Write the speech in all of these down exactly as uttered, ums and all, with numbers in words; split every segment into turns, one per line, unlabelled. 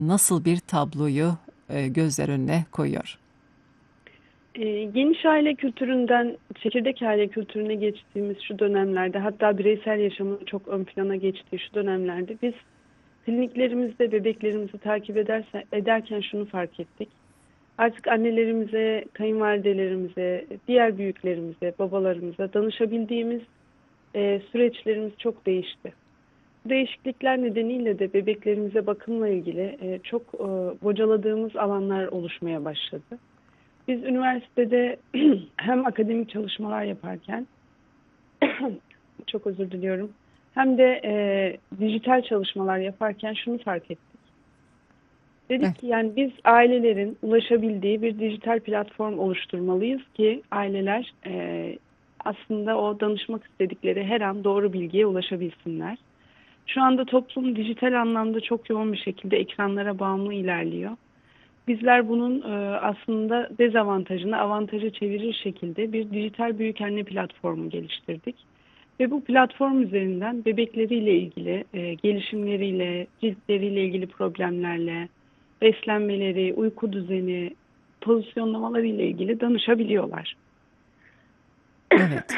nasıl bir tabloyu e, gözler önüne koyuyor?
Ee, geniş aile kültüründen çekirdek aile kültürüne geçtiğimiz şu dönemlerde, hatta bireysel yaşamın çok ön plana geçtiği şu dönemlerde biz kliniklerimizde bebeklerimizi takip ederse, ederken şunu fark ettik. Artık annelerimize, kayınvalidelerimize, diğer büyüklerimize, babalarımıza danışabildiğimiz e, süreçlerimiz çok değişti. Bu değişiklikler nedeniyle de bebeklerimize bakımla ilgili e, çok e, bocaladığımız alanlar oluşmaya başladı. Biz üniversitede hem akademik çalışmalar yaparken çok özür diliyorum, hem de e, dijital çalışmalar yaparken şunu fark ettik.
Evet.
Dedik ki yani biz ailelerin ulaşabildiği bir dijital platform oluşturmalıyız ki aileler e, aslında o danışmak istedikleri her an doğru bilgiye ulaşabilsinler. Şu anda toplum dijital anlamda çok yoğun bir şekilde ekranlara bağımlı ilerliyor. Bizler bunun e, aslında dezavantajını avantaja çevirir şekilde bir dijital büyükanne platformu geliştirdik. Ve bu platform üzerinden bebekleriyle ilgili, e, gelişimleriyle, ciltleriyle ilgili problemlerle, beslenmeleri, uyku düzeni, pozisyonlamaları ile ilgili danışabiliyorlar.
Evet.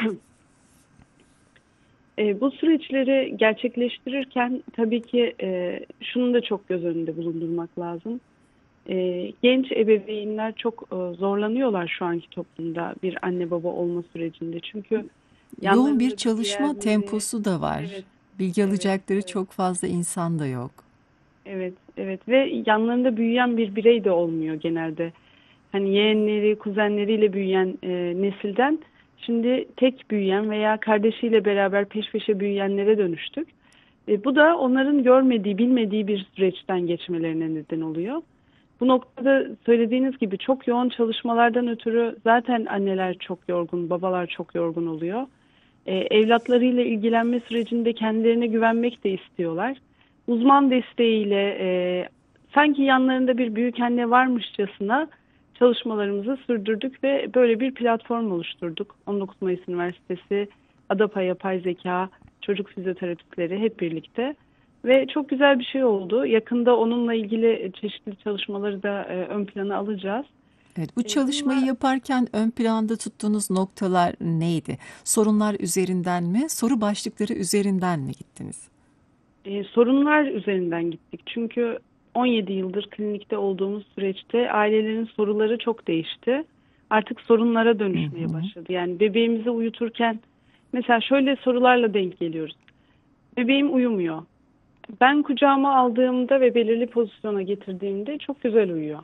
E, bu süreçleri gerçekleştirirken tabii ki e, şunu da çok göz önünde bulundurmak lazım. E, genç ebeveynler çok e, zorlanıyorlar şu anki toplumda bir anne baba olma sürecinde. Çünkü
Yoğun bir
yanlarında
çalışma
büyüyenleri,
temposu da var.
evet,
Bilgi
evet,
alacakları
evet,
çok fazla insan da yok.
evet, evet ve yanlarında büyüyen bir birey de olmuyor genelde. Hani yeğenleri, kuzenleriyle büyüyen e, nesilden şimdi tek büyüyen veya kardeşiyle beraber peş peşe büyüyenlere dönüştük. E, bu da onların görmediği, bilmediği bir süreçten geçmelerine neden oluyor. Bu noktada söylediğiniz gibi çok yoğun çalışmalardan ötürü zaten anneler çok yorgun, babalar çok yorgun oluyor. E, evlatlarıyla ilgilenme sürecinde kendilerine güvenmek de istiyorlar. Uzman desteğiyle e, sanki yanlarında bir büyük anne varmışçasına çalışmalarımızı sürdürdük ve böyle bir platform oluşturduk. on dokuz Mayıs Üniversitesi, ADAPA Yapay Zeka, Çocuk Fizyoterapistleri hep birlikte. Ve çok güzel bir şey oldu. Yakında onunla ilgili çeşitli çalışmaları da e, ön plana alacağız.
Evet, bu
E,
çalışmayı
bununla
yaparken ön planda tuttuğunuz noktalar neydi? Sorunlar üzerinden mi, soru başlıkları üzerinden mi gittiniz?
e, sorunlar üzerinden gittik. Çünkü on yedi yıldır klinikte olduğumuz süreçte ailelerin soruları çok değişti. Artık sorunlara
Hı
dönüşmeye
hı.
başladı. Yani bebeğimizi uyuturken mesela şöyle sorularla denk geliyoruz. Bebeğim uyumuyor. Ben kucağıma aldığımda ve belirli pozisyona getirdiğimde çok güzel uyuyor.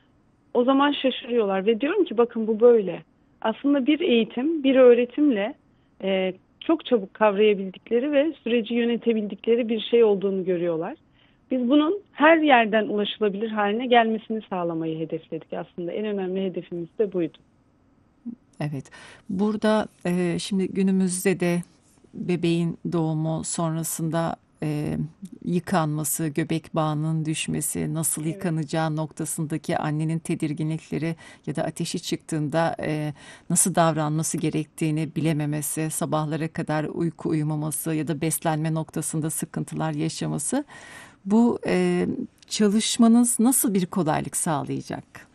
O zaman şaşırıyorlar ve diyorum ki bakın bu böyle. Aslında bir eğitim, bir öğretimle e, çok çabuk kavrayabildikleri ve süreci yönetebildikleri bir şey olduğunu görüyorlar. Biz bunun her yerden ulaşılabilir haline gelmesini sağlamayı hedefledik aslında. En önemli hedefimiz de buydu.
Evet. Burada e, şimdi günümüzde de bebeğin doğumu sonrasında e, yıkanması, göbek bağının düşmesi, nasıl
Evet.
yıkanacağı noktasındaki annenin tedirginlikleri ya da ateşi çıktığında e, nasıl davranması gerektiğini bilememesi, sabahlara kadar uyku uyumaması ya da beslenme noktasında sıkıntılar yaşaması, bu e, çalışmanız nasıl bir kolaylık sağlayacak?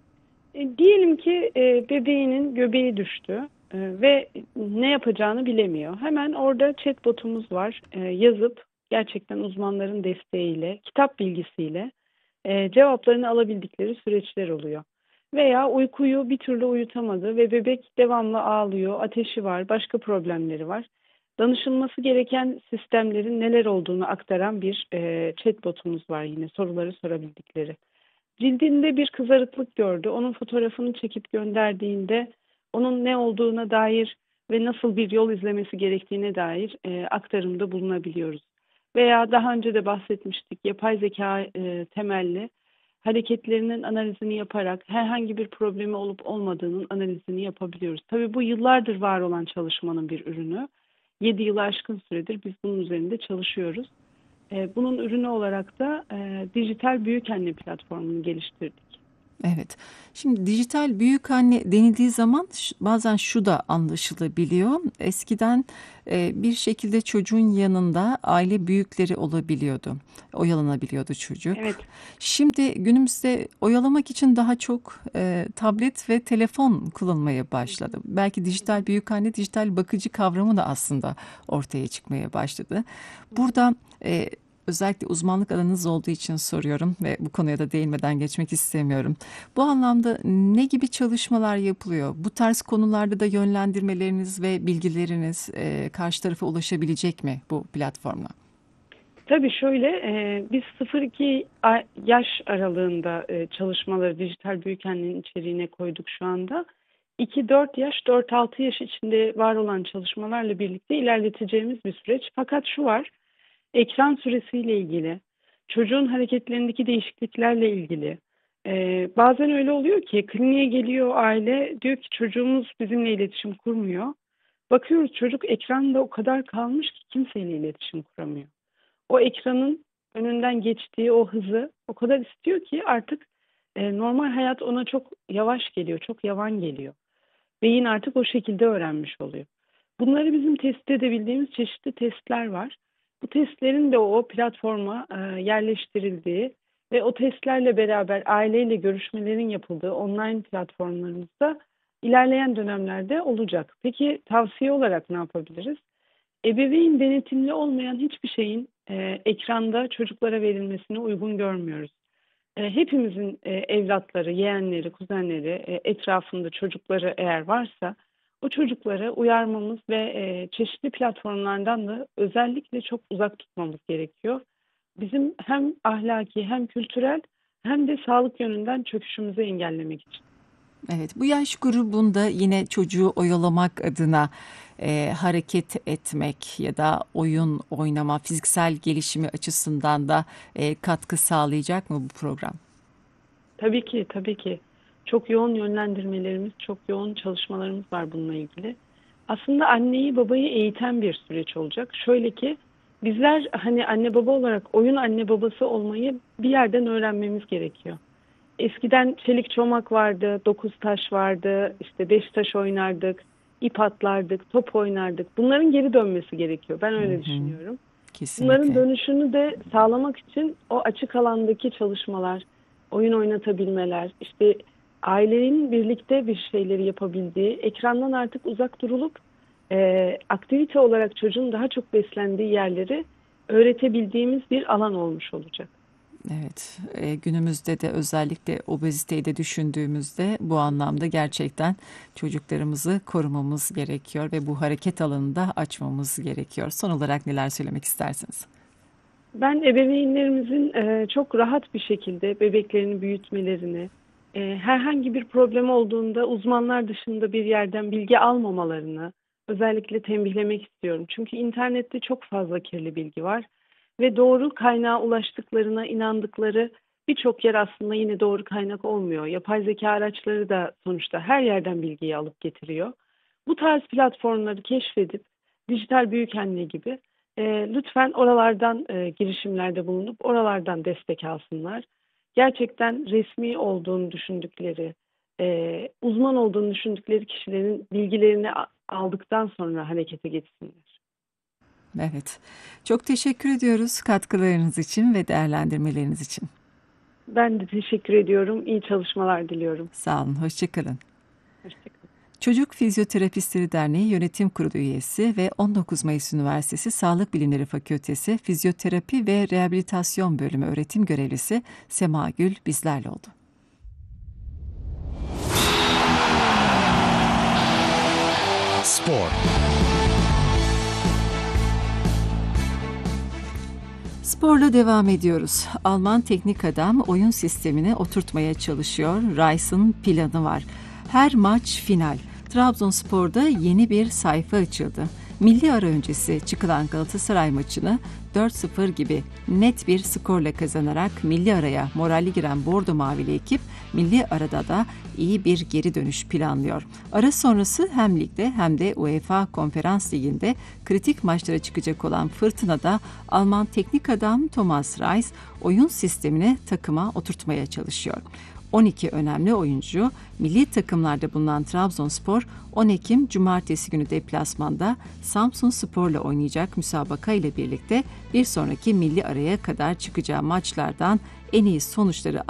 E, diyelim ki e, bebeğinin göbeği düştü e, ve ne yapacağını bilemiyor. Hemen orada chatbotumuz var. E, yazıp gerçekten uzmanların desteğiyle, kitap bilgisiyle e, cevaplarını alabildikleri süreçler oluyor. Veya uykuyu bir türlü uyutamadı ve bebek devamlı ağlıyor, ateşi var, başka problemleri var. Danışılması gereken sistemlerin neler olduğunu aktaran bir e, chatbotumuz var yine soruları sorabildikleri. Cildinde bir kızarıklık gördü. Onun fotoğrafını çekip gönderdiğinde onun ne olduğuna dair ve nasıl bir yol izlemesi gerektiğine dair e, aktarımda bulunabiliyoruz. Veya daha önce de bahsetmiştik yapay zeka e, temelli hareketlerinin analizini yaparak herhangi bir problemi olup olmadığının analizini yapabiliyoruz. Tabii bu yıllardır var olan çalışmanın bir ürünü. yedi yılı aşkın süredir biz bunun üzerinde çalışıyoruz. E, bunun ürünü olarak da e, dijital büyükanne platformunu geliştirdik.
Evet. Şimdi dijital büyükanne denildiği zaman ş- bazen şu da anlaşılabiliyor. Eskiden e, bir şekilde çocuğun yanında aile büyükleri olabiliyordu. Oyalanabiliyordu çocuk.
Evet.
Şimdi günümüzde oyalamak için daha çok e, tablet ve telefon kullanmaya
Hı hı,
başladı. Belki
hı hı,
dijital büyükanne, dijital bakıcı kavramı da aslında ortaya çıkmaya başladı.
hı hı.
Burada e, özellikle uzmanlık alanınız olduğu için soruyorum ve bu konuya da değinmeden geçmek istemiyorum. Bu anlamda ne gibi çalışmalar yapılıyor? Bu tarz konularda da yönlendirmeleriniz ve bilgileriniz e, karşı tarafa ulaşabilecek mi bu platformla?
Tabii şöyle, e, biz sıfır iki a- yaş aralığında e, çalışmaları dijital büyükenliğin içeriğine koyduk şu anda. iki dört yaş, dört altı yaş içinde var olan çalışmalarla birlikte ilerleteceğimiz bir süreç. Fakat şu var, ekran süresiyle ilgili, çocuğun hareketlerindeki değişikliklerle ilgili. e, bazen öyle oluyor ki kliniğe geliyor aile, diyor ki çocuğumuz bizimle iletişim kurmuyor. Bakıyoruz çocuk ekranda o kadar kalmış ki kimseyle iletişim kuramıyor. O ekranın önünden geçtiği o hızı o kadar istiyor ki artık e, normal hayat ona çok yavaş geliyor, çok yavan geliyor. Beyin artık o şekilde öğrenmiş oluyor. Bunları bizim tespit edebildiğimiz çeşitli testler var. Bu testlerin de o platforma e, yerleştirildiği ve o testlerle beraber aileyle görüşmelerin yapıldığı online platformlarımızda ilerleyen dönemlerde olacak. Peki tavsiye olarak ne yapabiliriz? Ebeveyn denetimli olmayan hiçbir şeyin e, ekranda çocuklara verilmesini uygun görmüyoruz. E, hepimizin e, evlatları, yeğenleri, kuzenleri, e, etrafında çocukları eğer varsa o çocukları uyarmamız ve e, çeşitli platformlardan da özellikle çok uzak tutmamız gerekiyor. Bizim hem ahlaki hem kültürel hem de sağlık yönünden çöküşümüzü engellemek için.
Evet, bu yaş grubunda yine çocuğu oyalamak adına e, hareket etmek ya da oyun oynama, fiziksel gelişimi açısından da e, katkı sağlayacak mı bu program?
Tabii ki, tabii ki. Çok yoğun yönlendirmelerimiz, çok yoğun çalışmalarımız var bununla ilgili. Aslında anneyi babayı eğiten bir süreç olacak. Şöyle ki bizler hani anne baba olarak oyun anne babası olmayı bir yerden öğrenmemiz gerekiyor. Eskiden çelik çomak vardı, dokuz taş vardı, işte beş taş oynardık, ip atlardık, top oynardık. Bunların geri dönmesi gerekiyor. Ben
Hı
öyle
hı,
düşünüyorum. Bunların
kesinlikle.
dönüşünü de sağlamak için o açık alandaki çalışmalar, oyun oynatabilmeler, işte ailenin birlikte bir şeyleri yapabildiği, ekrandan artık uzak durulup e, aktivite olarak çocuğun daha çok beslendiği yerleri öğretebildiğimiz bir alan olmuş olacak.
Evet, e, günümüzde de özellikle obeziteyi de düşündüğümüzde bu anlamda gerçekten çocuklarımızı korumamız gerekiyor ve bu hareket alanını da açmamız gerekiyor. Son olarak neler söylemek istersiniz?
Ben ebeveynlerimizin e, çok rahat bir şekilde bebeklerini büyütmelerini, e, herhangi bir problem olduğunda uzmanlar dışında bir yerden bilgi almamalarını özellikle tembihlemek istiyorum. Çünkü internette çok fazla kirli bilgi var ve doğru kaynağa ulaştıklarına inandıkları birçok yer aslında yine doğru kaynak olmuyor. Yapay zeka araçları da sonuçta her yerden bilgiyi alıp getiriyor. Bu tarz platformları keşfedip dijital büyükanne gibi e, lütfen oralardan e, girişimlerde bulunup oralardan destek alsınlar. Gerçekten resmi olduğunu düşündükleri, e, uzman olduğunu düşündükleri kişilerin bilgilerini a- aldıktan sonra harekete geçsinler.
Evet, çok teşekkür ediyoruz katkılarınız için ve değerlendirmeleriniz için.
Ben de teşekkür ediyorum. İyi çalışmalar diliyorum.
Sağ olun, hoşça kalın.
Hoşçakalın.
Çocuk Fizyoterapistleri Derneği Yönetim Kurulu üyesi ve on dokuz Mayıs Üniversitesi Sağlık Bilimleri Fakültesi Fizyoterapi ve Rehabilitasyon Bölümü öğretim görevlisi Sema Gül bizlerle oldu.
Spor.
Sporla devam ediyoruz. Alman teknik adam oyun sistemini oturtmaya çalışıyor. Rice'ın planı var. Her maç final. Trabzonspor'da yeni bir sayfa açıldı. Milli ara öncesi çıkılan Galatasaray maçını dört sıfır gibi net bir skorla kazanarak milli araya moralli giren Bordo Mavili ekip milli arada da iyi bir geri dönüş planlıyor. Ara sonrası hem ligde hem de UEFA Konferans Ligi'nde kritik maçlara çıkacak olan Fırtına'da Alman teknik adam Thomas Reis oyun sistemini takıma oturtmaya çalışıyor. on iki önemli oyuncu, milli takımlarda bulunan Trabzonspor on Ekim Cumartesi günü deplasmanda Samsunspor'la oynayacak müsabaka ile birlikte bir sonraki milli araya kadar çıkacağı maçlardan en iyi sonuçları